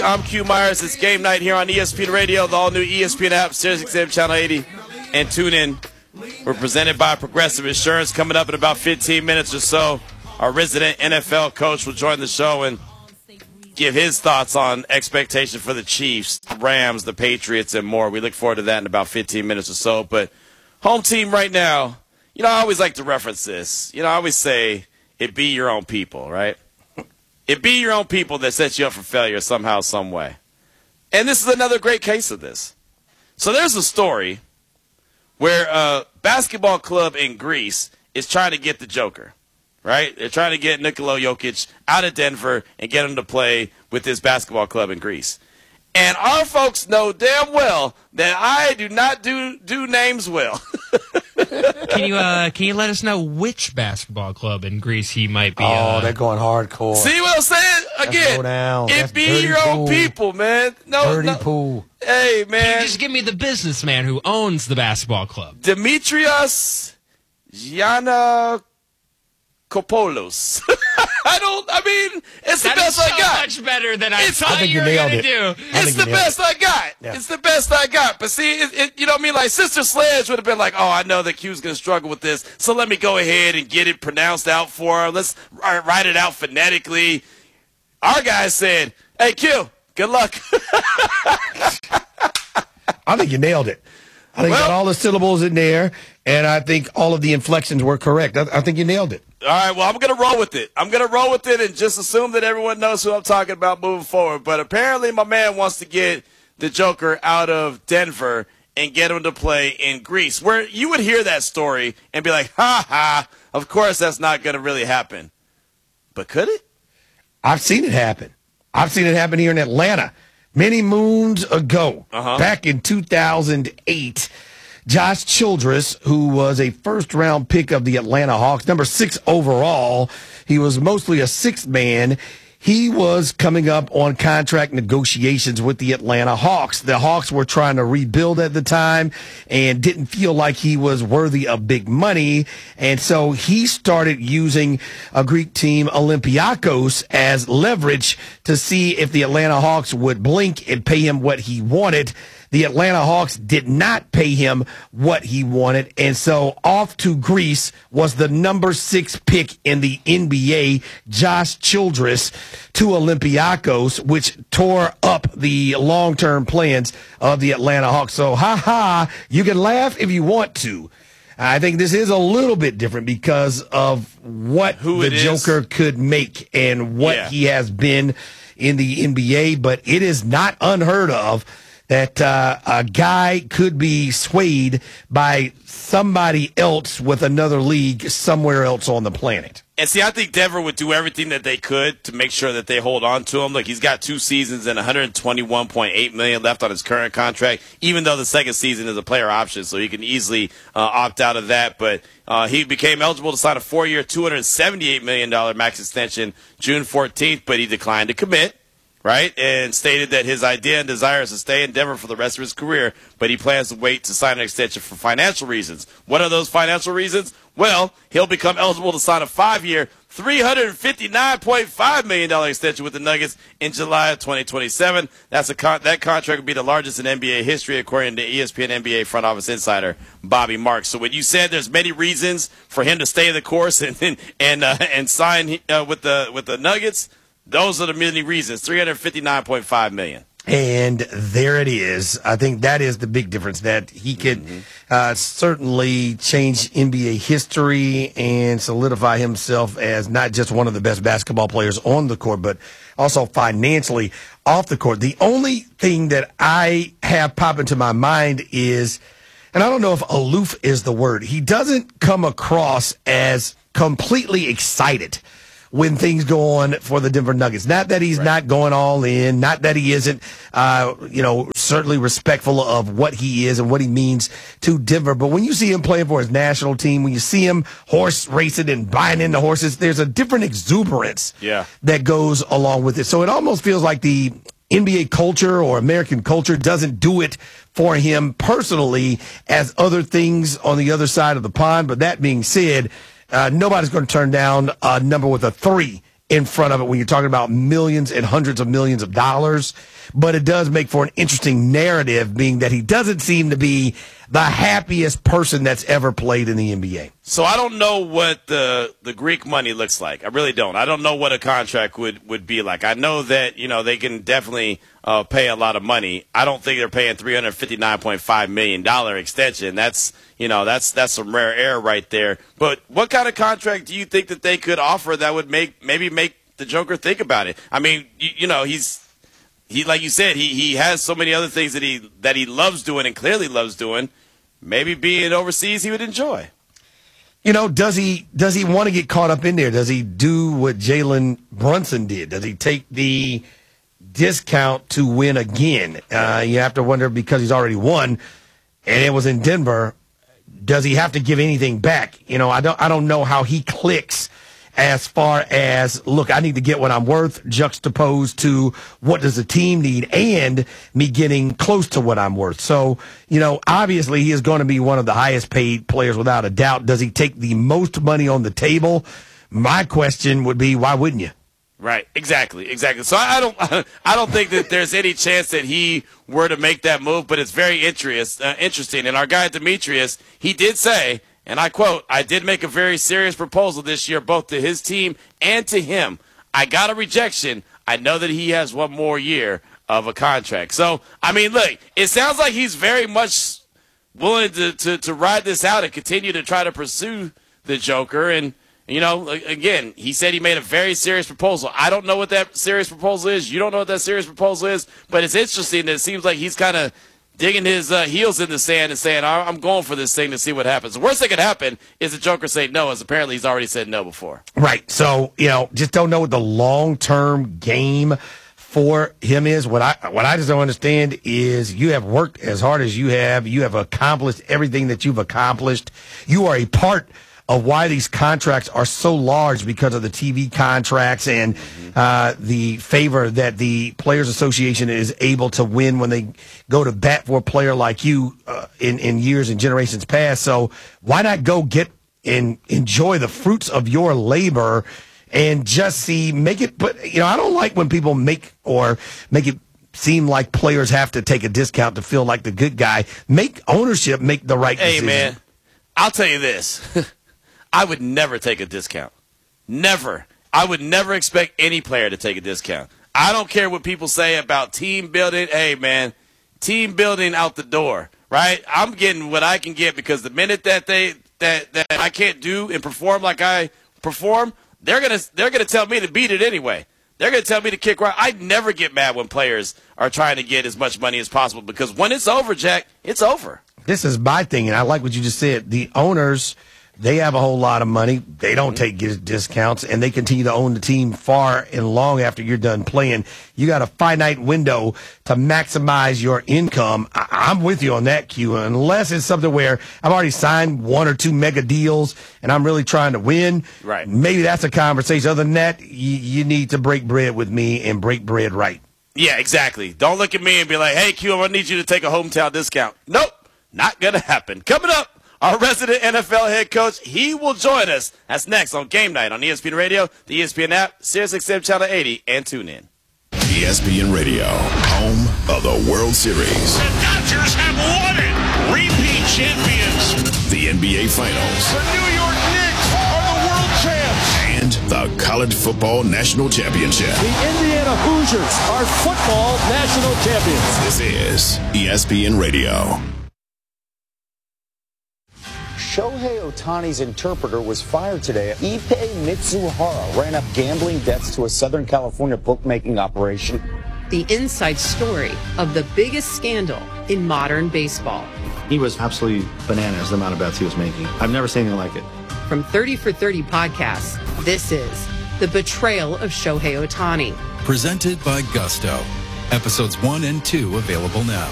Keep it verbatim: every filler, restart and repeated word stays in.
I'm Q Myers. It's game night here on E S P N Radio, the all-new E S P N app, SiriusXM Channel eighty, and tune in. We're presented by Progressive Insurance. Coming up in about fifteen minutes or so, our resident N F L coach will join the show and give his thoughts on expectations for the Chiefs, the Rams, the Patriots, and more. We look forward to that in about fifteen minutes or so. But home team right now, you know, I always like to reference this. You know, I always say it be your own people, right? It be your own people that sets you up for failure somehow, some way. And this is another great case of this. So there's a story where a basketball club in Greece is trying to get the Joker, right? They're trying to get Nikola Jokic out of Denver and get him to play with this basketball club in Greece. And our folks know damn well that I do not do do names well. Can you uh, can you let us know which basketball club in Greece he might be? Oh, uh, they're going hardcore. See what I'm saying? Again, go down. it That's be your own pool. people, man. No, Dirty no. pool. Hey, Can man. you just give me the businessman who owns the basketball club? Demetrios Giannakopoulos. I don't, I mean, it's the That best is I so got. much better than I It's- thought I think you you were nailed going to it. do. I It's think the you nailed best I got. Yeah. It's the best I got. But see, it, it, you know what I mean? Like, Sister Sledge would have been like, oh, I know that Q's going to struggle with this, so let me go ahead and get it pronounced out for her. Let's write write it out phonetically. Our guy said, hey, Q, good luck. I think you nailed it. I think Well- you got all the syllables in there, and I think all of the inflections were correct. I, I think you nailed it. All right, well, I'm going to roll with it. I'm going to roll with it and just assume that everyone knows who I'm talking about moving forward. But apparently my man wants to get the Joker out of Denver and get him to play in Greece, where you would hear that story and be like, ha ha, of course that's not going to really happen. But could it? I've seen it happen. I've seen it happen here in Atlanta many moons ago. Uh-huh. Back in two thousand eight, Josh Childress, who was a first-round pick of the Atlanta Hawks, number six overall, he was mostly a sixth man. He was coming up on contract negotiations with the Atlanta Hawks. The Hawks were trying to rebuild at the time and didn't feel like he was worthy of big money. And so he started using a Greek team, Olympiakos, as leverage to see if the Atlanta Hawks would blink and pay him what he wanted. The Atlanta Hawks did not pay him what he wanted, and so off to Greece was the number six pick in the N B A, Josh Childress, to Olympiakos, which tore up the long-term plans of the Atlanta Hawks. So, ha-ha, you can laugh if you want to. I think this is a little bit different because of what Who the it is. Joker could make and what Yeah. he has been in the N B A, but it is not unheard of that uh, a guy could be swayed by somebody else with another league somewhere else on the planet. And see, I think Denver would do everything that they could to make sure that they hold on to him. Look, he's got two seasons and one hundred twenty-one point eight million dollars left on his current contract, even though the second season is a player option, so he can easily uh, opt out of that. But uh, he became eligible to sign a four-year, two hundred seventy-eight million dollars max extension June fourteenth, but he declined to commit. Right, and stated that his idea and desire is to stay in Denver for the rest of his career, but he plans to wait to sign an extension for financial reasons. What are those financial reasons? Well, he'll become eligible to sign a five-year, three hundred fifty-nine point five million dollars extension with the Nuggets in July of twenty twenty-seven. That's a con- that contract would be the largest in N B A history, according to E S P N N B A front office insider Bobby Marks. So when you said there's many reasons for him to stay the course and and and, uh, and sign uh, with the with the Nuggets, those are the many reasons. three hundred fifty-nine point five million dollars. And there it is. I think that is the big difference, that he could mm-hmm. uh, certainly change N B A history and solidify himself as not just one of the best basketball players on the court, but also financially off the court. The only thing that I have pop into my mind is, and I don't know if aloof is the word, he doesn't come across as completely excited when things go on for the Denver Nuggets. Not that he's right. not going all in, not that he isn't, uh, you know, certainly respectful of what he is and what he means to Denver. But when you see him playing for his national team, when you see him horse racing and buying into horses, there's a different exuberance yeah. that goes along with it. So it almost feels like the N B A culture or American culture doesn't do it for him personally as other things on the other side of the pond. But that being said, Uh, nobody's going to turn down a number with a three in front of it when you're talking about millions and hundreds of millions of dollars. But it does make for an interesting narrative, being that he doesn't seem to be the happiest person that's ever played in the N B A. So I don't know what the the Greek money looks like. I really don't. I don't know what a contract would, would be like. I know that, you know, they can definitely uh, pay a lot of money. I don't think they're paying three hundred fifty-nine point five million dollars extension. That's, you know, that's that's some rare air right there. But what kind of contract do you think that they could offer that would make maybe make the Joker think about it? I mean, you, you know, he's he like you said, he he has so many other things that he that he loves doing and clearly loves doing. Maybe being overseas he would enjoy. You know, does he does he want to get caught up in there? Does he do what Jalen Brunson did? Does he take the discount to win again? Uh, you have to wonder, because he's already won, and it was in Denver. Does he have to give anything back? You know, I don't I don't know how he clicks as far as, look, I need to get what I'm worth, juxtaposed to what does the team need and me getting close to what I'm worth. So, you know, obviously he is going to be one of the highest paid players without a doubt. Does he take the most money on the table? My question would be, why wouldn't you? Right, exactly, exactly. So I don't, I don't think that there's any chance that he were to make that move, but it's very interest, uh, interesting. And our guy Demetrius, he did say, and I quote, "I did make a very serious proposal this year, both to his team and to him. I got a rejection. I know that he has one more year of a contract." So, I mean, look, it sounds like he's very much willing to, to, to ride this out and continue to try to pursue the Joker. And, you know, again, he said he made a very serious proposal. I don't know what that serious proposal is. You don't know what that serious proposal is. But it's interesting that it seems like he's kind of digging his uh, heels in the sand and saying, I'm going for this thing to see what happens. The worst that could happen is the Joker say no, as apparently he's already said no before. Right. So, you know, just don't know what the long-term game for him is. What I what I just don't understand is you have worked as hard as you have. You have accomplished everything that you've accomplished. You are a part of why these contracts are so large, because of the T V contracts and uh, the favor that the Players Association is able to win when they go to bat for a player like you uh, in, in years and generations past. So why not go get and enjoy the fruits of your labor and just see, make it, but, you know, I don't like when people make or make it seem like players have to take a discount to feel like the good guy. Make ownership make the right hey, decision. Hey, man, I'll tell you this. I would never take a discount. Never. I would never expect any player to take a discount. I don't care what people say about team building. Hey, man, team building out the door, right? I'm getting what I can get, because the minute that they that, that I can't do and perform like I perform, they're gonna they're gonna tell me to beat it anyway. They're gonna tell me to kick right. I never get mad when players are trying to get as much money as possible, because when it's over, Jack, it's over. This is my thing, and I like what you just said. The owners, they have a whole lot of money. They don't take discounts, and they continue to own the team far and long after you're done playing. You got a finite window to maximize your income. I- I'm with you on that, Q, unless it's something where I've already signed one or two mega deals and I'm really trying to win. Right. Maybe that's a conversation. Other than that, you, you need to break bread with me and break bread right. Yeah, exactly. Don't look at me and be like, hey, Q, I'm going to need you to take a hometown discount. Nope, not going to happen. Coming up, our resident N F L head coach, he will join us. That's next on Game Night on E S P N Radio, the E S P N app, Sirius X M Channel eighty, and tune in. E S P N Radio, home of the World Series. The Dodgers have won it. Repeat champions. The N B A Finals. The New York Knicks are the world champs. And the College Football National Championship. The Indiana Hoosiers are football national champions. This is E S P N Radio. Shohei Ohtani's interpreter was fired today. Ippei Mitsuhara ran up gambling debts to a Southern California bookmaking operation. The inside story of the biggest scandal in modern baseball. He was absolutely bananas, the amount of bets he was making. I've never seen anything like it. From thirty for thirty podcasts, this is The Betrayal of Shohei Ohtani. Presented by Gusto. Episodes one and two available now.